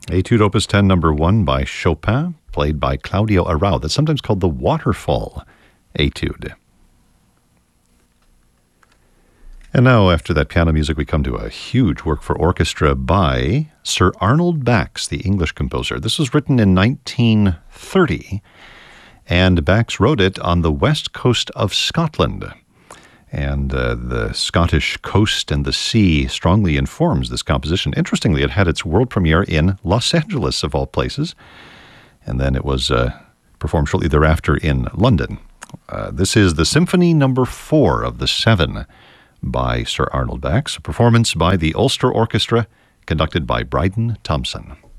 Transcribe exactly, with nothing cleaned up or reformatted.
Etude Opus ten, number one by Chopin, played by Claudio Arrau. That's sometimes called the Waterfall Etude. And now, after that piano music, we come to a huge work for orchestra by Sir Arnold Bax, the English composer. This was written in nineteen thirty, and Bax wrote it on the west coast of Scotland. And uh, the Scottish coast and the sea strongly informs this composition. Interestingly, it had its world premiere in Los Angeles, of all places, and then it was uh, performed shortly thereafter in London. Uh, this is the Symphony Number Four of the Seven by Sir Arnold Bax, a performance by the Ulster Orchestra, conducted by Bryden Thompson.